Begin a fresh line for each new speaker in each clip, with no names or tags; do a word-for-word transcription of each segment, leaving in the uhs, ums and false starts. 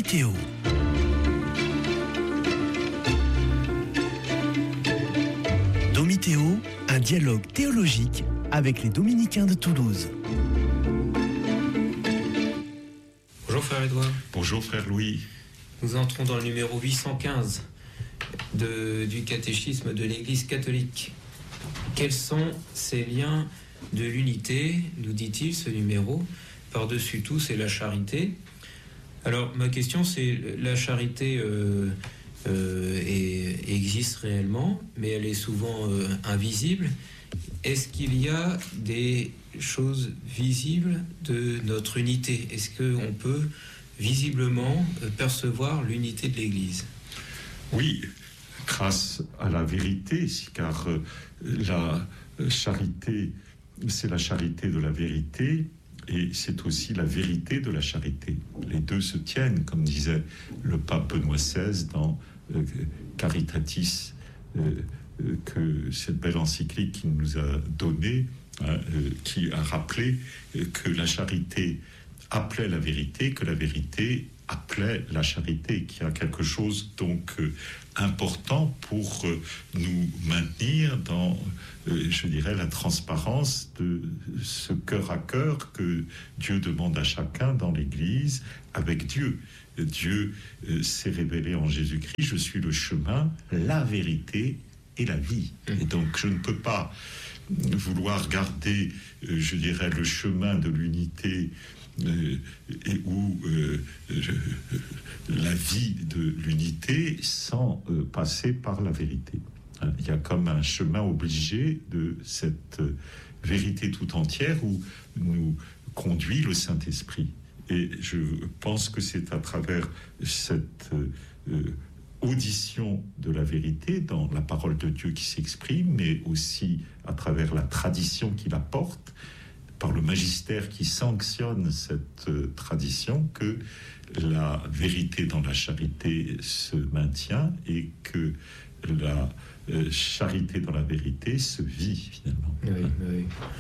Domitéo. Domitéo, un dialogue théologique avec les dominicains de Toulouse.
Bonjour frère Edouard.
Bonjour frère Louis.
Nous entrons dans le numéro huit cent quinze de, du catéchisme de l'Église catholique. Quels sont ces liens de l'unité, nous dit-il ce numéro? Par-dessus tout, c'est la charité. Alors ma question c'est, la charité euh, euh, est, existe réellement, mais elle est souvent euh, invisible. Est-ce qu'il y a des choses visibles de notre unité? Est-ce qu'on peut visiblement percevoir l'unité de l'Église?
Oui, grâce à la vérité, car la charité, c'est la charité de la vérité, et c'est aussi la vérité de la charité. Les deux se tiennent, comme disait le pape Benoît seize dans euh, Caritatis, euh, euh, que cette belle encyclique qu'il nous a donnée, hein, euh, qui a rappelé euh, que la charité appelait la vérité, que la vérité appelait la charité, qu'il y a quelque chose donc euh, important pour euh, nous maintenir dans, euh, je dirais, la transparence de ce cœur à cœur que Dieu demande à chacun dans l'Église avec Dieu. Dieu euh, s'est révélé en Jésus-Christ, je suis le chemin, la vérité et la vie. Et donc je ne peux pas vouloir garder, euh, je dirais, le chemin de l'unité Euh, et où euh, je, la vie de l'unité sans euh, passer par la vérité. Hein, il y a comme un chemin obligé de cette euh, vérité tout entière où nous conduit le Saint-Esprit. Et je pense que c'est à travers cette euh, audition de la vérité dans la parole de Dieu qui s'exprime, mais aussi à travers la tradition qui la porte, par le magistère qui sanctionne cette euh, tradition, que la vérité dans la charité se maintient et que la euh, charité dans la vérité se vit finalement.
Oui, oui.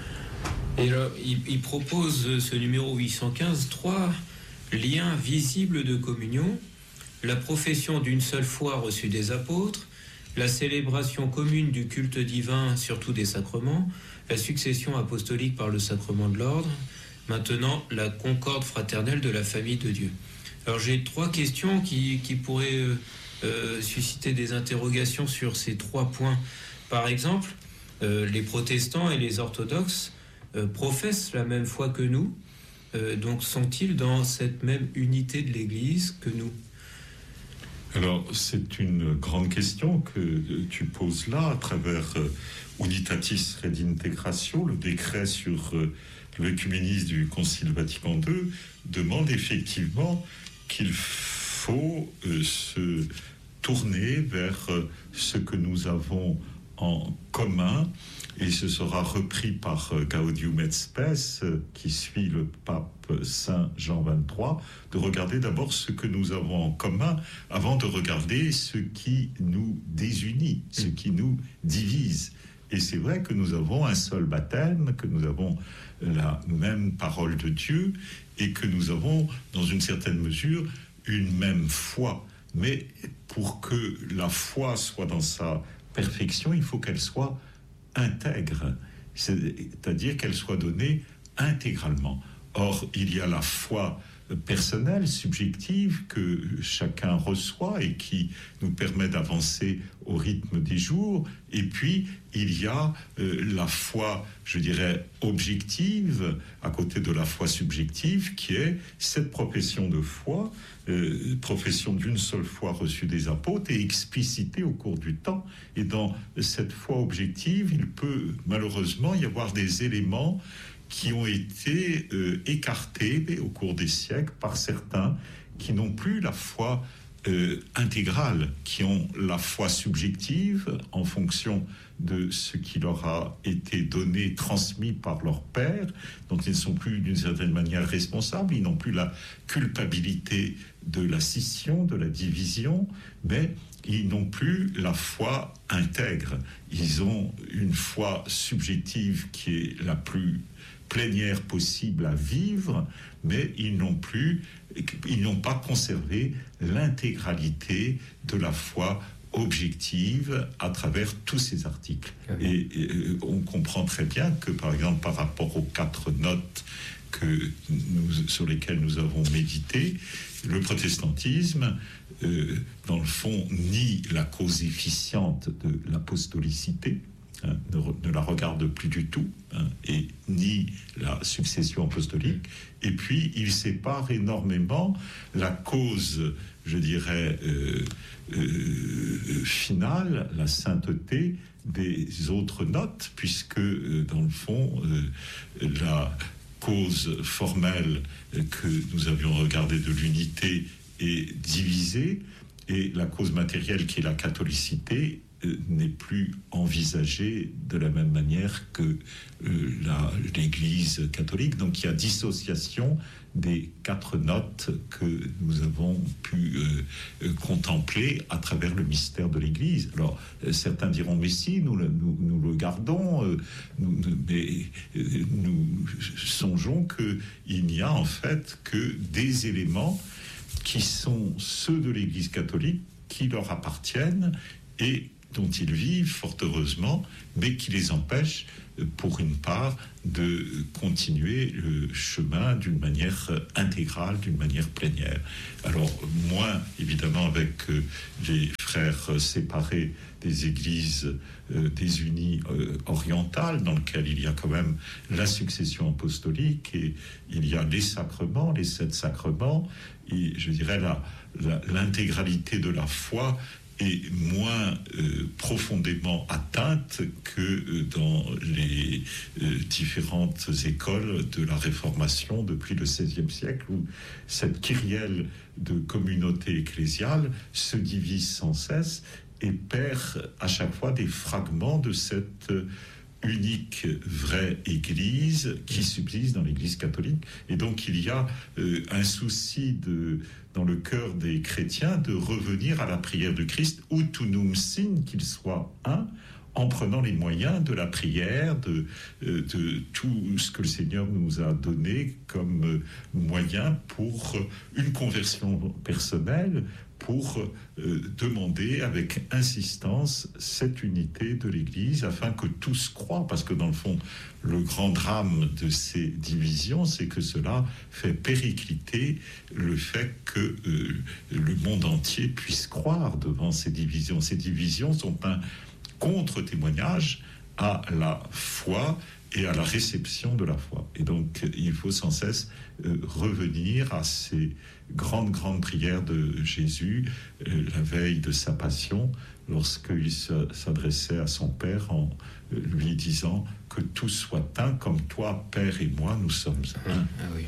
Et alors, il, il propose ce numéro huit cent quinze, trois liens visibles de communion: la profession d'une seule foi reçue des apôtres, la célébration commune du culte divin, surtout des sacrements, la succession apostolique par le sacrement de l'ordre, maintenant la concorde fraternelle de la famille de Dieu. Alors j'ai trois questions qui, qui pourraient euh, euh, susciter des interrogations sur ces trois points. Par exemple, euh, les protestants et les orthodoxes euh, professent la même foi que nous, euh, donc sont-ils dans cette même unité de l'Église que nous ?
Alors, c'est une grande question que tu poses là, à travers euh, Unitatis Redintegratio, le décret sur euh, l'œcuménisme du Concile Vatican deux, demande effectivement qu'il faut euh, se tourner vers euh, ce que nous avons en commun, et ce sera repris par euh, Gaudium et Spes, euh, qui suit le pape Saint Jean vingt-trois, de regarder d'abord ce que nous avons en commun avant de regarder ce qui nous désunit, ce qui nous divise. Et c'est vrai que nous avons un seul baptême, que nous avons la même parole de Dieu et que nous avons, dans une certaine mesure, une même foi. Mais pour que la foi soit dans sa perfection, il faut qu'elle soit intègre, c'est-à-dire qu'elle soit donnée intégralement. Or, il y a la foi personnelle, subjective, que chacun reçoit et qui nous permet d'avancer au rythme des jours. Et puis, il y a euh, la foi, je dirais, objective, à côté de la foi subjective, qui est cette profession de foi, euh, profession d'une seule foi reçue des apôtres et explicitée au cours du temps. Et dans cette foi objective, il peut malheureusement y avoir des éléments qui ont été euh, écartés au cours des siècles par certains qui n'ont plus la foi euh, intégrale, qui ont la foi subjective en fonction de ce qui leur a été donné, transmis par leur père. Donc ils ne sont plus d'une certaine manière responsables, ils n'ont plus la culpabilité de la scission, de la division, mais ils n'ont plus la foi intègre. Ils ont une foi subjective qui est la plus plénière possible à vivre, mais ils n'ont plus ils n'ont pas conservé l'intégralité de la foi objective à travers tous ces articles. Okay. Et, et on comprend très bien que, par exemple, par rapport aux quatre notes que nous, sur lesquelles nous avons médité, le protestantisme, euh, dans le fond, nie la cause efficiente de l'apostolicité, hein, ne, ne la regarde plus du tout, hein, et nie la succession apostolique. Et puis, il sépare énormément la cause, je dirais, euh, euh, finale, la sainteté, des autres notes, puisque, euh, dans le fond, euh, la cause formelle que nous avions regardée de l'unité est divisée, et la cause matérielle qui est la catholicité euh, n'est plus envisagée de la même manière que euh, la, l'Église catholique. Donc il y a dissociation des quatre notes que nous avons pu euh, contempler à travers le mystère de l'Église. Alors, euh, certains diront, mais si, nous, nous, nous le gardons, euh, nous, mais euh, nous songeons qu'il n'y a en fait que des éléments qui sont ceux de l'Église catholique, qui leur appartiennent et dont ils vivent fort heureusement, mais qui les empêchent, pour une part, de continuer le chemin d'une manière intégrale, d'une manière plénière. Alors, moins, évidemment, avec les frères séparés des églises euh, désunies euh, orientales, dans lesquelles il y a quand même la succession apostolique, et il y a les sacrements, les sept sacrements, et je dirais la, la, l'intégralité de la foi est moins euh, profondément atteinte que euh, dans les euh, différentes écoles de la Réformation depuis le seizième siècle, où cette kyrielle de communauté ecclésiale se divise sans cesse et perd à chaque fois des fragments de cette euh, unique vraie Église qui subsiste dans l'Église catholique. Et donc il y a euh, un souci de, dans le cœur des chrétiens de revenir à la prière du Christ, ut unum sin, qu'il soit un, en prenant les moyens de la prière, de, euh, de tout ce que le Seigneur nous a donné comme euh, moyen pour une conversion personnelle, pour euh, demander avec insistance cette unité de l'Église afin que tous croient, parce que dans le fond, le grand drame de ces divisions, c'est que cela fait péricliter le fait que euh, le monde entier puisse croire devant ces divisions. Ces divisions sont un contre-témoignage à la foi et à la réception de la foi. Et donc, il faut sans cesse euh, revenir à ces grandes, grandes prières de Jésus, euh, la veille de sa passion, lorsqu'il s'adressait à son Père en euh, lui disant que tout soit un, comme toi, Père et moi, nous sommes un.
Ah oui.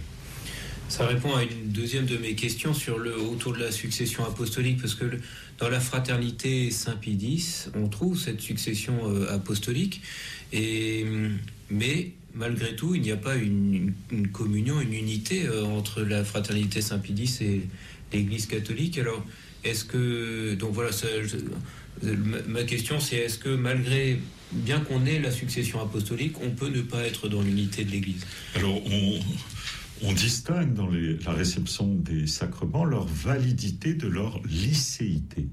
Ça répond à une deuxième de mes questions sur le, autour de la succession apostolique, parce que le, dans la fraternité Saint-Pie X, on trouve cette succession euh, apostolique, et, mais malgré tout, il n'y a pas une, une, une communion, une unité euh, entre la fraternité Saint-Pie X et l'Église catholique. Alors, est-ce que... Donc voilà, ça, je, ma question, c'est est-ce que malgré... bien qu'on ait la succession apostolique, on peut ne pas être dans l'unité de l'Église?
Alors, on... On distingue dans les, la réception des sacrements leur validité de leur licéité.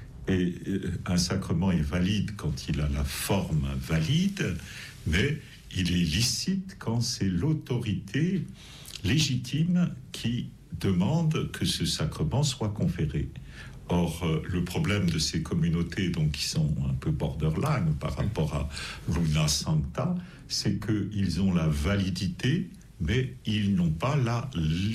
Et un sacrement est valide quand il a la forme valide, mais il est licite quand c'est l'autorité légitime qui demande que ce sacrement soit conféré. Or, le problème de ces communautés, donc, qui sont un peu borderline par rapport à l'Una Sancta, c'est qu'ils ont la validité, mais ils n'ont pas la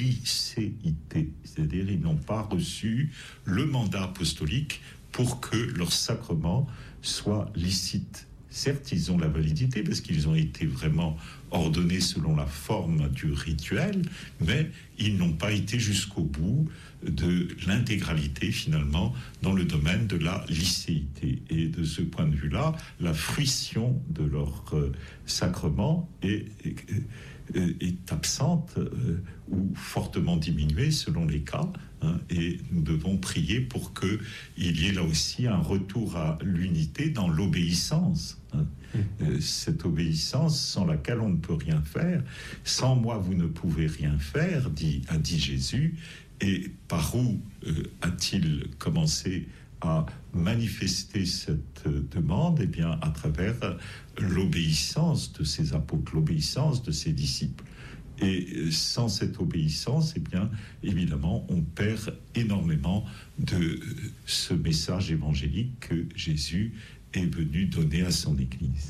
licéité, c'est-à-dire ils n'ont pas reçu le mandat apostolique pour que leur sacrement soit licite. Certes, ils ont la validité parce qu'ils ont été vraiment ordonnés selon la forme du rituel, mais ils n'ont pas été jusqu'au bout de l'intégralité, finalement, dans le domaine de la licéité. Et de ce point de vue-là, la fruition de leur euh, sacrement est, est, euh, est absente euh, ou fortement diminuée selon les cas, hein, et nous devons prier pour qu'il y ait là aussi un retour à l'unité dans l'obéissance. Hein. Euh, cette obéissance sans laquelle on ne peut rien faire. Sans moi, vous ne pouvez rien faire, dit, a dit Jésus. Et par où euh, a-t-il commencé à manifester cette euh, demande? Eh bien, à travers l'obéissance de ses apôtres, l'obéissance de ses disciples. Et euh, sans cette obéissance, eh bien, évidemment, on perd énormément de euh, ce message évangélique que Jésus est venu donner à son Église.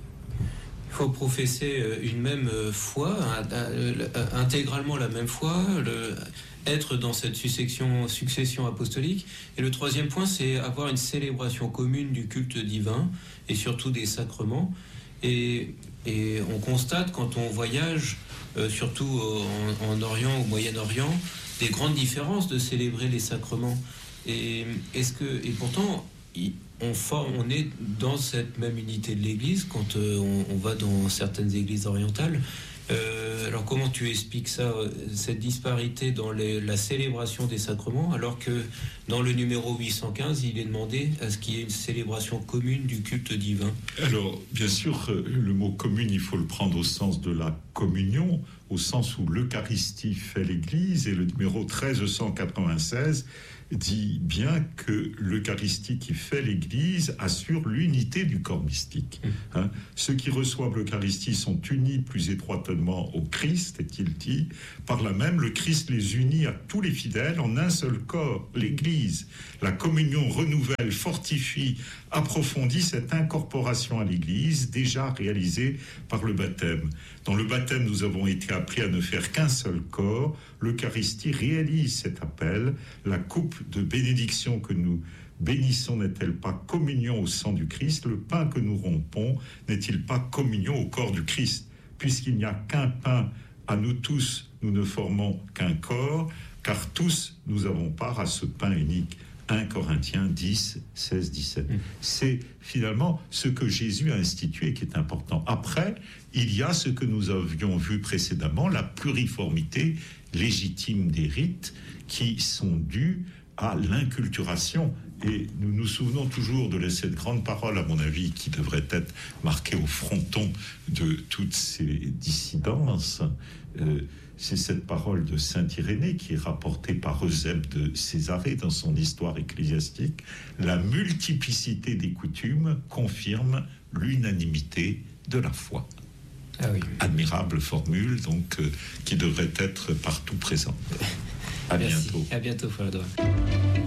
Il faut professer une même foi, intégralement la même foi, le, être dans cette succession, succession apostolique. Et le troisième point, c'est avoir une célébration commune du culte divin et surtout des sacrements. Et, et on constate quand on voyage, euh, surtout en, en Orient, au Moyen-Orient, des grandes différences de célébrer les sacrements. Et, est-ce que, et pourtant, on, forme, on est dans cette même unité de l'Église quand euh, on, on va dans certaines églises orientales. Euh, alors comment tu expliques ça, cette disparité dans les, la célébration des sacrements, alors que dans le numéro huit cent quinze, il est demandé à ce qu'il y ait une célébration commune du culte divin?
Alors, bien sûr, le mot commune, il faut le prendre au sens de la communion, au sens où l'Eucharistie fait l'Église, et le numéro treize cent quatre-vingt-seize dit bien que l'Eucharistie qui fait l'Église assure l'unité du corps mystique. Hein, ceux qui reçoivent l'Eucharistie sont unis plus étroitement au Christ, est-il dit. Par là même, le Christ les unit à tous les fidèles en un seul corps, l'Église. La communion renouvelle, fortifie, approfondit cette incorporation à l'Église déjà réalisée par le baptême. Dans le baptême, nous avons été appelés à ne faire qu'un seul corps. L'Eucharistie réalise cet appel. La coupe de bénédiction que nous bénissons n'est-elle pas communion au sang du Christ? Le pain que nous rompons n'est-il pas communion au corps du Christ? Puisqu'il n'y a qu'un pain, à nous tous, nous ne formons qu'un corps, car tous nous avons part à ce pain unique. un Corinthiens dix, seize, dix-sept. Mmh. C'est finalement ce que Jésus a institué qui est important. Après, il y a ce que nous avions vu précédemment, la pluriformité légitime des rites qui sont dus à l'inculturation. Et nous nous souvenons toujours de cette grande parole, à mon avis, qui devrait être marquée au fronton de toutes ces dissidences. Euh, c'est cette parole de saint Irénée qui est rapportée par Eusèbe de Césarée dans son histoire ecclésiastique. La multiplicité des coutumes confirme l'unanimité de la foi.
Ah oui.
Admirable formule, donc, euh, qui devrait être partout présente. À
Merci.
bientôt.
À bientôt, Frère Edouard.